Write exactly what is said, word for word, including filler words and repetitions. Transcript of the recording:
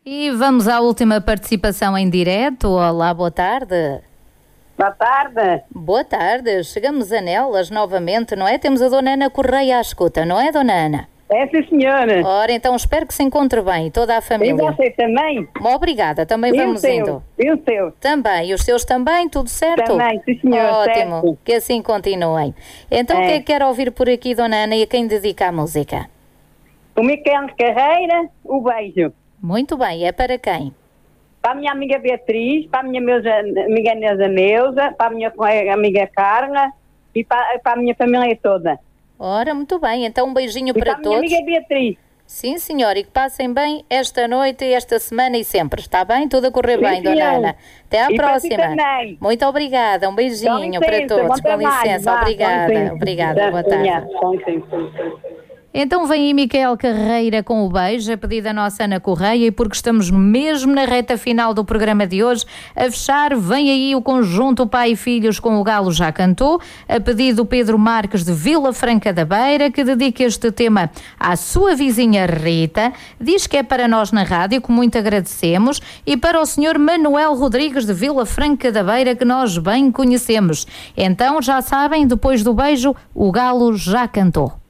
E vamos à última participação em direto. Olá, boa tarde. Boa tarde. Boa tarde. Chegamos a Nelas novamente, não é? Temos a Dona Ana Correia à escuta, não é, Dona Ana? É, sim, senhora. Ora, então espero que se encontre bem, toda a família. E você também? Obrigada, também E vamos o seu? indo. E o seu? Também, e os seus também, tudo certo? Também, sim, senhora. Ótimo, certo. que assim continuem. Então, o que é que quer ouvir por aqui, Dona Ana, e a quem dedica a música? O Miquel Carreira, o beijo. Muito bem, é para quem? Para a minha amiga Beatriz, para a minha meusa, amiga Neuza Neuza, para a minha colega amiga Carla e para, para a minha família toda. Ora, muito bem, então um beijinho E para para a minha todos. amiga Beatriz. Sim, senhora, e que passem bem esta noite, esta semana e sempre. Está bem? Tudo a correr Sim, bem, Dona senhora. Ana. Até à E para si próxima. também. Muito obrigada. Um beijinho Com para licença, todos. bom Com trabalho. licença. Vá, com Obrigada. licença. Obrigada. Boa tarde. Com licença. Então vem aí Miquel Carreira com o beijo, a pedido da nossa Ana Correia, e porque estamos mesmo na reta final do programa de hoje, a fechar, vem aí o conjunto Pai e Filhos com o Galo Já Cantou, a pedido do Pedro Marques de Vila Franca da Beira, que dedica este tema à sua vizinha Rita, diz que é para nós na rádio, que muito agradecemos, e para o senhor Manuel Rodrigues de Vila Franca da Beira, que nós bem conhecemos. Então já sabem, depois do beijo, o Galo Já Cantou.